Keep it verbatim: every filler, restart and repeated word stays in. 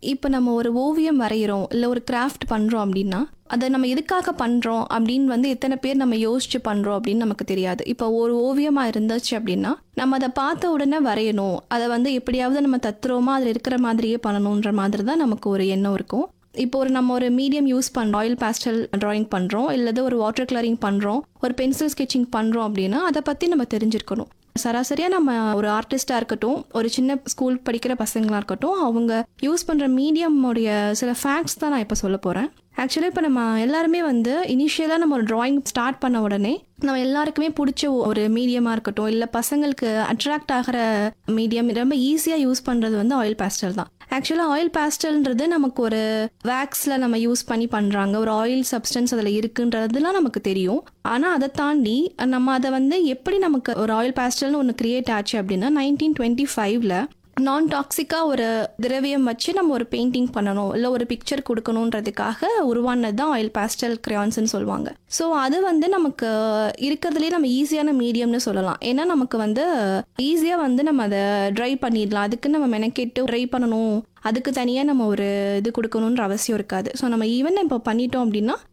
இப்போ நம்ம ஒரு ஓவியம் வரைகிறோம் இல்லை ஒரு கிராஃப்ட் பண்ணுறோம் அப்படின்னா அதை நம்ம எதுக்காக பண்ணுறோம் அப்படின்னு வந்து எத்தனை பேர் நம்ம யோசிச்சு பண்ணுறோம் அப்படின்னு நமக்கு தெரியாது. இப்போ ஒரு ஓவியமாக இருந்துச்சு அப்படின்னா நம்ம அதை பார்த்த உடனே வரையணும், அதை வந்து எப்படியாவது நம்ம தத்துருவமாக அதில் இருக்கிற மாதிரியே பண்ணணுன்ற மாதிரி தான் நமக்கு ஒரு எண்ணம் இருக்கும். இப்போ ஒரு நம்ம ஒரு மீடியம் யூஸ் பண்ணுறோம், ஆயில் பேஸ்டல் ட்ராயிங் பண்ணுறோம், இல்லது ஒரு வாட்டர் கலரிங் பண்ணுறோம், ஒரு பென்சில் ஸ்கெட்சிங் பண்ணுறோம் அப்படின்னா அதை பற்றி நம்ம தெரிஞ்சிருக்கணும். சராசரியாக நம்ம ஒரு ஆர்டிஸ்டாக இருக்கட்டும், ஒரு சின்ன ஸ்கூல் படிக்கிற பசங்களாக இருக்கட்டும், அவங்க யூஸ் பண்ணுற மீடியமுடைய சில ஃபேக்ட்ஸ் தான் நான் இப்போ சொல்ல போகிறேன். ஆக்சுவலாக இப்போ நம்ம எல்லாருமே வந்து இனிஷியலாக நம்ம ஒரு ட்ராயிங் ஸ்டார்ட் பண்ண உடனே நம்ம எல்லாருக்குமே பிடிச்ச ஒரு மீடியமாக இருக்கட்டும், இல்லை பசங்களுக்கு அட்ராக்ட் ஆகிற மீடியம் ரொம்ப ஈஸியாக யூஸ் பண்ணுறது வந்து ஆயில் பேஸ்டல் தான். ஆக்சுவலாக ஆயில் பேஸ்டல்ன்றது நமக்கு ஒரு வேக்ஸில் நம்ம யூஸ் பண்ணி பண்ணுறாங்க, ஒரு ஆயில் சப்ஸ்டன்ஸ் அதில் இருக்குன்றதுலாம் நமக்கு தெரியும். ஆனால் அதை தாண்டி நம்ம அதை வந்து எப்படி நமக்கு ஒரு ஆயில் பேஸ்டல்னு ஒன்று கிரியேட் ஆச்சு அப்படின்னா நைன்டீன் டுவெண்ட்டி ஃபைவ்ல நான் டாக்ஸிக்காக ஒரு திரவியம் வச்சு நம்ம ஒரு பெயிண்டிங் பண்ணணும் இல்லை ஒரு பிக்சர் கொடுக்கணுன்றதுக்காக உருவானது தான் ஆயில் பேஸ்டல் கிரையான்ஸ்ன்னு சொல்லுவாங்க. ஸோ அது வந்து நமக்கு இருக்கிறதுலேயே நம்ம ஈஸியான மீடியம்னு சொல்லலாம். ஏன்னா நமக்கு வந்து ஈஸியாக வந்து நம்ம அதை ட்ரை பண்ணிடலாம், அதுக்கு நம்ம மெனக்கெட்டு ட்ரை பண்ணணும், அதுக்கு தனியாக நம்ம ஒரு இது கொடுக்கணுன்ற அவசியம் இருக்காது. ஸோ நம்ம ஈவன் இப்போ பண்ணிட்டோம் அப்படின்னா